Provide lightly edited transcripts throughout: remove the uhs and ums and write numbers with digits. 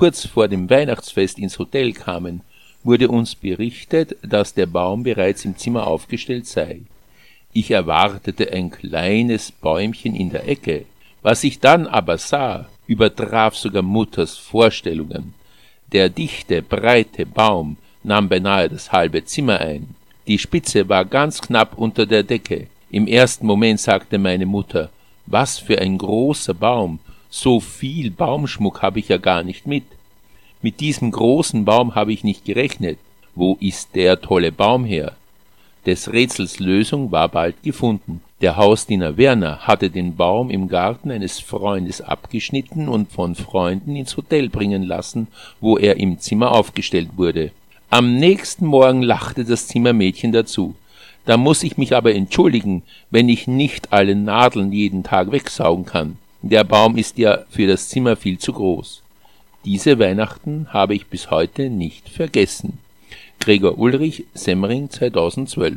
kurz vor dem Weihnachtsfest ins Hotel kamen, wurde uns berichtet, dass der Baum bereits im Zimmer aufgestellt sei. Ich erwartete ein kleines Bäumchen in der Ecke. Was ich dann aber sah, übertraf sogar Mutters Vorstellungen. Der dichte, breite Baum nahm beinahe das halbe Zimmer ein. Die Spitze war ganz knapp unter der Decke. Im ersten Moment sagte meine Mutter, was für ein großer Baum, so viel Baumschmuck habe ich ja gar nicht mit. Mit diesem großen Baum habe ich nicht gerechnet. Wo ist der tolle Baum her? Des Rätsels Lösung war bald gefunden. Der Hausdiener Werner hatte den Baum im Garten eines Freundes abgeschnitten und von Freunden ins Hotel bringen lassen, wo er im Zimmer aufgestellt wurde. Am nächsten Morgen lachte das Zimmermädchen dazu. Da muss ich mich aber entschuldigen, wenn ich nicht alle Nadeln jeden Tag wegsaugen kann. Der Baum ist ja für das Zimmer viel zu groß. Diese Weihnachten habe ich bis heute nicht vergessen. Gregor Ulrich, Semmering 2012.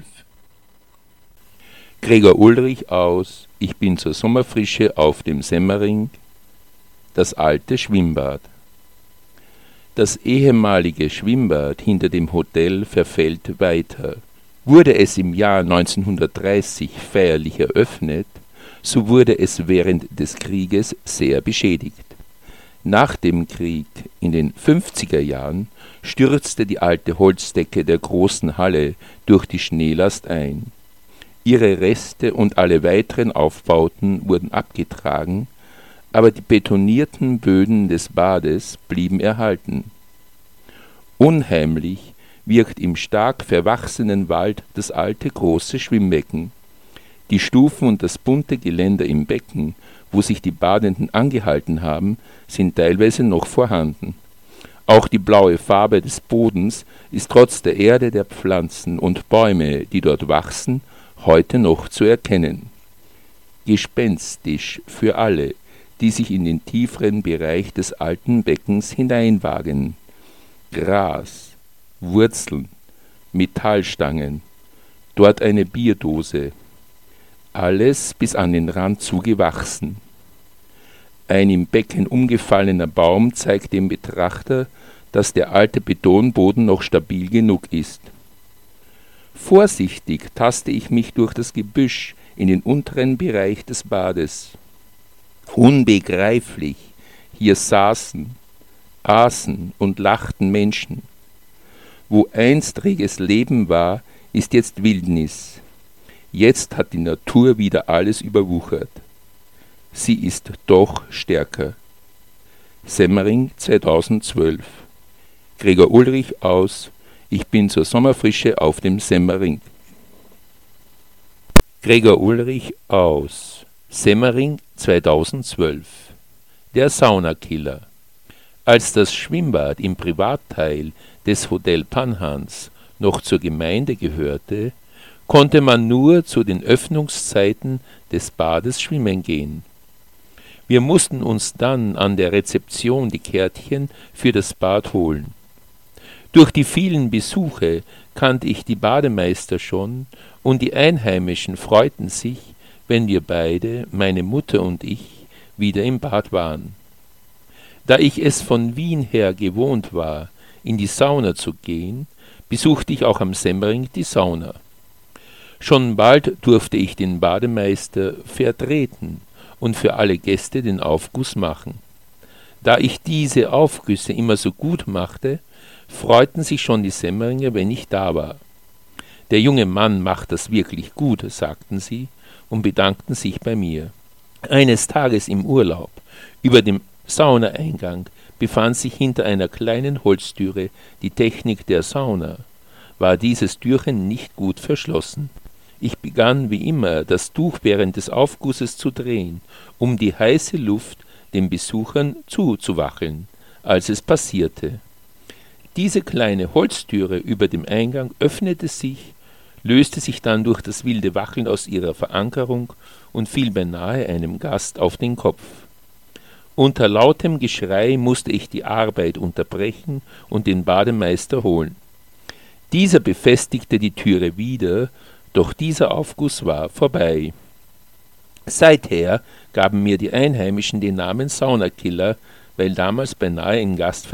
Gregor Ulrich aus Ich bin zur Sommerfrische auf dem Semmering. Das alte Schwimmbad. Das ehemalige Schwimmbad hinter dem Hotel verfällt weiter. Wurde es im Jahr 1930 feierlich eröffnet, so wurde es während des Krieges sehr beschädigt. Nach dem Krieg, in den 50er Jahren, stürzte die alte Holzdecke der großen Halle durch die Schneelast ein. Ihre Reste und alle weiteren Aufbauten wurden abgetragen, aber die betonierten Böden des Bades blieben erhalten. Unheimlich wirkt im stark verwachsenen Wald das alte große Schwimmbecken. Die Stufen und das bunte Geländer im Becken, wo sich die Badenden angehalten haben, sind teilweise noch vorhanden. Auch die blaue Farbe des Bodens ist trotz der Erde, der Pflanzen und Bäume, die dort wachsen, heute noch zu erkennen. Gespenstisch für alle, die sich in den tieferen Bereich des alten Beckens hineinwagen. Gras, Wurzeln, Metallstangen, dort eine Bierdose, alles bis an den Rand zugewachsen. Ein im Becken umgefallener Baum zeigt dem Betrachter, dass der alte Betonboden noch stabil genug ist. Vorsichtig taste ich mich durch das Gebüsch in den unteren Bereich des Bades. Unbegreiflich, hier saßen, aßen und lachten Menschen. Wo einst reges Leben war, ist jetzt Wildnis. Jetzt hat die Natur wieder alles überwuchert. Sie ist doch stärker. Semmering 2012. Gregor Ulrich aus Ich bin zur Sommerfrische auf dem Semmering. Gregor Ulrich aus Semmering 2012. Der Saunakiller. Als das Schwimmbad im Privatteil des Hotel Panhans noch zur Gemeinde gehörte, konnte man nur zu den Öffnungszeiten des Bades schwimmen gehen. Wir mussten uns dann an der Rezeption die Kärtchen für das Bad holen. Durch die vielen Besuche kannte ich die Bademeister schon, und die Einheimischen freuten sich, wenn wir beide, meine Mutter und ich, wieder im Bad waren. Da ich es von Wien her gewohnt war, in die Sauna zu gehen, besuchte ich auch am Semmering die Sauna. Schon bald durfte ich den Bademeister vertreten und für alle Gäste den Aufguss machen. Da ich diese Aufgüsse immer so gut machte, freuten sich schon die Semmeringer, wenn ich da war. Der junge Mann macht das wirklich gut, sagten sie und bedankten sich bei mir. Eines Tages im Urlaub, über dem Saunaeingang, befand sich hinter einer kleinen Holztüre die Technik der Sauna. War dieses Türchen nicht gut verschlossen. Ich begann wie immer, das Tuch während des Aufgusses zu drehen, um die heiße Luft den Besuchern zuzuwacheln, als es passierte. Diese kleine Holztüre über dem Eingang öffnete sich, löste sich dann durch das wilde Wackeln aus ihrer Verankerung und fiel beinahe einem Gast auf den Kopf. Unter lautem Geschrei musste ich die Arbeit unterbrechen und den Bademeister holen. Dieser befestigte die Türe wieder, doch dieser Aufguss war vorbei. Seither gaben mir die Einheimischen den Namen Saunakiller, weil damals beinahe ein Gast